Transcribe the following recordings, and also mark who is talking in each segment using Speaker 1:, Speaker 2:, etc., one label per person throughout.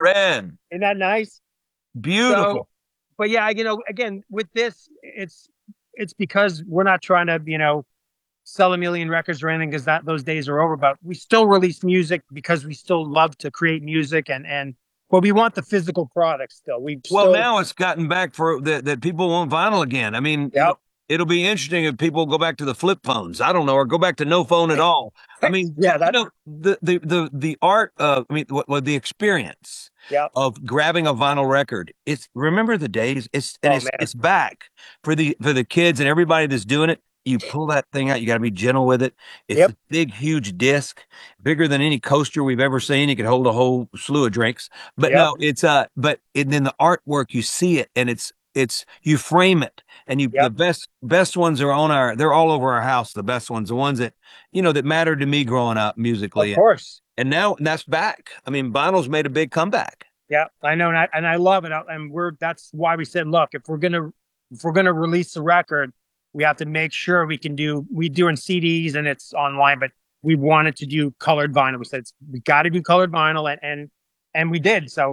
Speaker 1: red.
Speaker 2: Isn't that nice?
Speaker 1: Beautiful.
Speaker 2: So, but yeah, again, with this, it's because we're not trying to, sell a million records or anything, because those days are over. But we still release music because we still love to create music, but we want the physical product still.
Speaker 1: Now it's gotten back for that people want vinyl again. I mean,
Speaker 2: Yep.
Speaker 1: It'll be interesting if people go back to the flip phones. I don't know, or go back to no phone at all. I mean,
Speaker 2: yeah,
Speaker 1: the art of, the experience of grabbing a vinyl record. Remember the days. It's back for the kids and everybody that's doing it. You pull that thing out. You got to be gentle with it. It's a big, huge disc, bigger than any coaster we've ever seen. It could hold a whole slew of drinks. But no, it's and then the artwork, you see it, and it's you frame it, and the best ones are they're all over our house. The best ones, the ones that that mattered to me growing up musically,
Speaker 2: of course.
Speaker 1: And that's back. I mean, vinyl's made a big comeback.
Speaker 2: Yeah, I know, and I love it. And that's why we said, look, if we're gonna release a record, we have to make sure we doing CDs and it's online, but we wanted to do colored vinyl. We said we got to do colored vinyl, and we did. So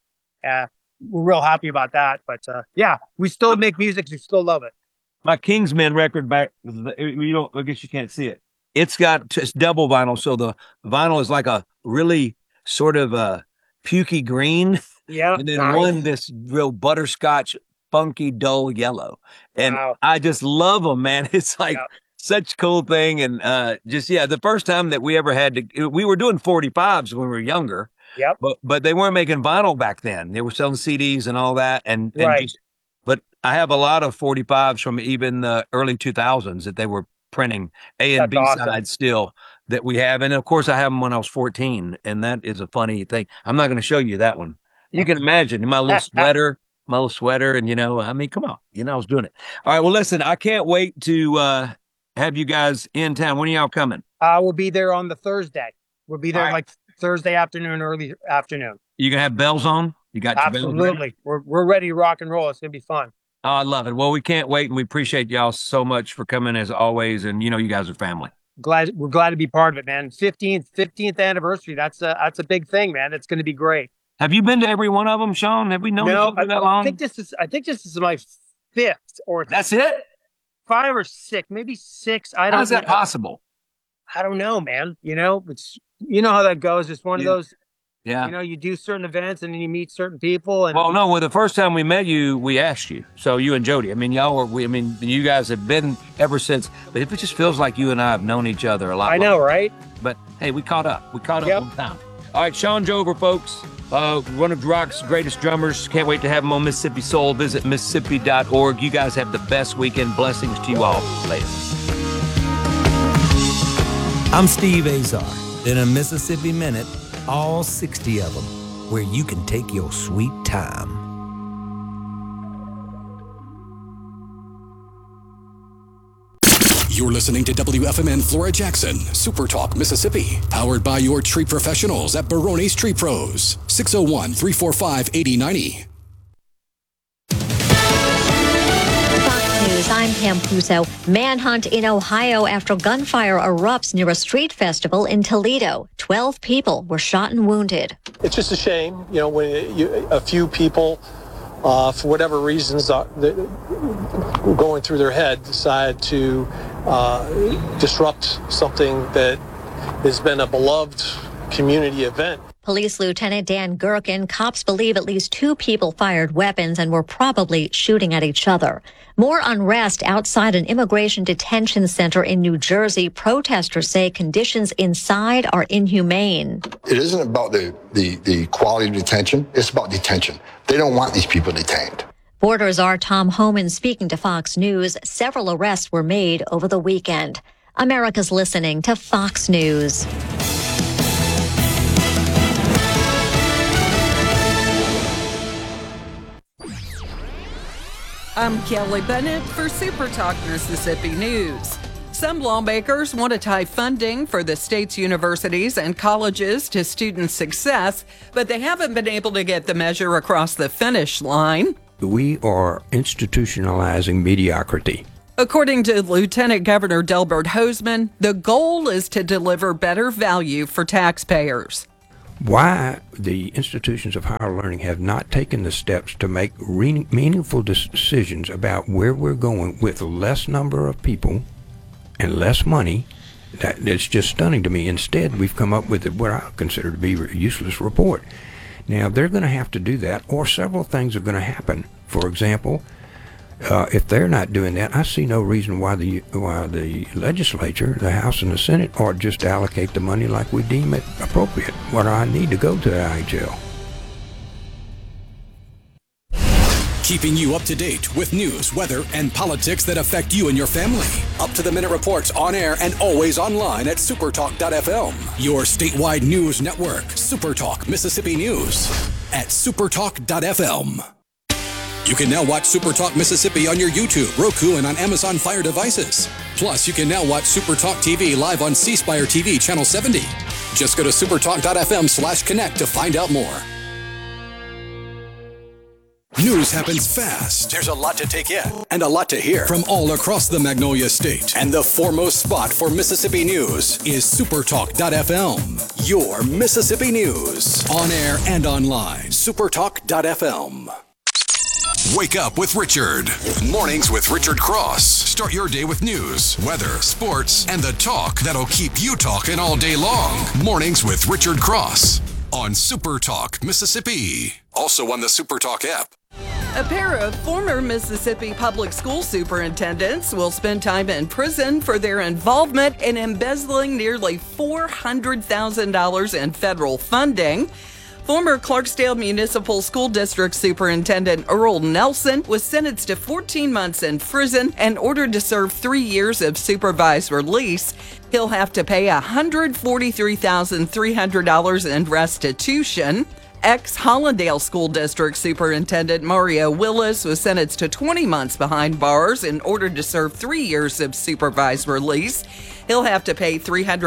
Speaker 2: we're real happy about that. But we still make music. We still love it.
Speaker 1: My Kingsmen record back. I guess you can't see it. It's double vinyl, so the vinyl is like a really sort of a pukey green.
Speaker 2: Yeah,
Speaker 1: and then this real butterscotch, funky, dull yellow. And I just love them, man. It's like such a cool thing. And the first time that we ever we were doing 45s when we were younger.
Speaker 2: Yep.
Speaker 1: But they weren't making vinyl back then. They were selling CDs and all that. But I have a lot of 45s from even the early 2000s that they were printing A and B sides still that we have. And of course I have them when I was 14. And that is a funny thing. I'm not going to show you that one. You can imagine my little sweater. And I mean, come on, I was doing it. All right, well, listen, I can't wait to have you guys in town. When are y'all coming?
Speaker 2: We'll be there on the Thursday. We'll be there like Thursday afternoon, early afternoon.
Speaker 1: You gonna have bells on? You got your bells ready?
Speaker 2: Absolutely. We're ready to rock and roll. It's gonna be fun.
Speaker 1: Oh, I love it. Well, we can't wait, and we appreciate y'all so much for coming as always. And you guys are family.
Speaker 2: We're glad to be part of it, man. 15th anniversary. That's a big thing, man. It's gonna be great.
Speaker 1: Have you been to every one of them, Sean? Have we known each other that long?
Speaker 2: I think this is my fifth or
Speaker 1: that's it.
Speaker 2: 5 or 6, maybe 6. I don't.
Speaker 1: How is that possible?
Speaker 2: I don't know, man. It's how that goes. It's one of those.
Speaker 1: Yeah.
Speaker 2: You do certain events and then you meet certain people. And
Speaker 1: the first time we met you, we asked you. So you and Jody. I mean, you guys have been ever since. But it just feels like you and I have known each other a lot.
Speaker 2: I know, right?
Speaker 1: But hey, we caught up. We caught up on time. All right, Sean Jover, folks. One of rock's greatest drummers. Can't wait to have him on Mississippi Soul. Visit Mississippi.org. You guys have the best weekend. Blessings to you all. Later.
Speaker 3: I'm Steve Azar. In a Mississippi Minute, all 60 of them, where you can take your sweet time.
Speaker 4: You're listening to WFMN Flora Jackson, Super Talk, Mississippi, powered by your tree professionals at Barone's Tree Pros, 601-345-8090.
Speaker 5: Fox News, I'm Pam Puso. Manhunt in Ohio after gunfire erupts near a street festival in Toledo. 12 people were shot and wounded.
Speaker 6: It's just a shame, when a few people, for whatever reasons going through their head, decide to disrupt something that has been a beloved community event.
Speaker 5: Police Lieutenant Dan Gherkin, cops believe at least 2 people fired weapons and were probably shooting at each other. More unrest outside an immigration detention center in New Jersey. Protesters say conditions inside are inhumane.
Speaker 7: It isn't about the quality of detention. It's about detention. They don't want these people detained.
Speaker 5: Borders are Tom Homan speaking to Fox News. Several arrests were made over the weekend. America's listening to Fox News.
Speaker 8: I'm Kelly Bennett for Super Talk Mississippi News. Some lawmakers want to tie funding for the state's universities and colleges to student success, but they haven't been able to get the measure across the finish line.
Speaker 9: We are institutionalizing mediocrity.
Speaker 8: According to Lieutenant Governor Delbert Hosemann, the goal is to deliver better value for taxpayers.
Speaker 9: why the institutions of higher learning have not taken the steps to make meaningful decisions about where we're going with less number of people and less money. It's just stunning to me. Instead, we've come up with what I consider to be a useless report. Now, they're going to have to do that, or several things are going to happen. For example, if they're not doing that, I see no reason why the legislature, the House and the Senate, ought just allocate the money like we deem it appropriate. What do I need to go to the IHL?
Speaker 4: Keeping you up to date with news, weather, and politics that affect you and your family. Up-to-the-minute reports on air and always online at supertalk.fm. Your statewide news network, Supertalk Mississippi News at supertalk.fm. You can now watch Supertalk Mississippi on your YouTube, Roku, and on Amazon Fire devices. Plus, you can now watch Supertalk TV live on C Spire TV Channel 70. Just go to supertalk.fm/connect to find out more. News happens fast. There's a lot to take in and a lot to hear from all across the Magnolia State. And the foremost spot for Mississippi news is supertalk.fm. Your Mississippi news. On air and online. Supertalk.fm. Wake up with Richard. Mornings with Richard Cross. Start your day with news, weather, sports, and the talk that'll keep you talking all day long. Mornings with Richard Cross on Supertalk Mississippi. Also on the Supertalk app.
Speaker 8: A pair of former Mississippi public school superintendents will spend time in prison for their involvement in embezzling nearly $400,000 in federal funding. Former Clarksdale Municipal School District Superintendent Earl Nelson was sentenced to 14 months in prison and ordered to serve 3 years of supervised release. He'll have to pay $143,300 in restitution. Ex-Hollandale School District Superintendent Mario Willis was sentenced to 20 months behind bars and ordered to serve 3 years of supervised release. He'll have to pay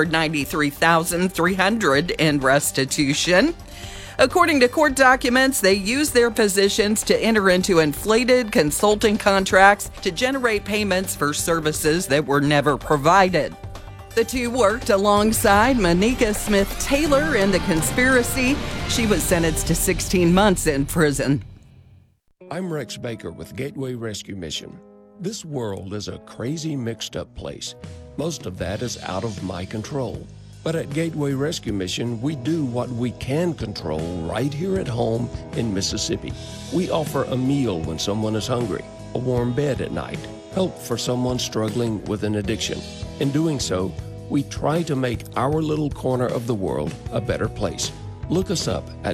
Speaker 8: $393,300 in restitution. According to court documents, they used their positions to enter into inflated consulting contracts to generate payments for services that were never provided. The two worked alongside Monica Smith Taylor in the conspiracy. She was sentenced to 16 months in prison.
Speaker 10: I'm Rex Baker with Gateway Rescue Mission. This world is a crazy, mixed-up place. Most of that is out of my control. But at Gateway Rescue Mission, we do what we can control right here at home in Mississippi. We offer a meal when someone is hungry, a warm bed at night, help for someone struggling with an addiction. In doing so, we try to make our little corner of the world a better place. Look us up at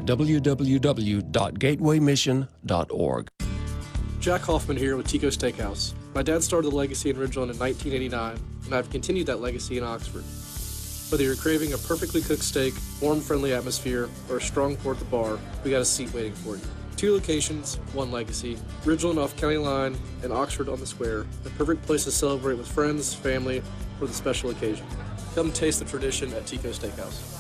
Speaker 10: www.gatewaymission.org.
Speaker 11: Jack Hoffman here with Tico Steakhouse. My dad started the legacy in Ridgeland in 1989, and I've continued that legacy in Oxford. Whether you're craving a perfectly cooked steak, warm, friendly atmosphere, or a strong pour at the bar, we got a seat waiting for you. 2 locations, 1 legacy. Ridgeland off County Line and Oxford on the Square. The perfect place to celebrate with friends, family, or the special occasion. Come taste the tradition at Tico Steakhouse.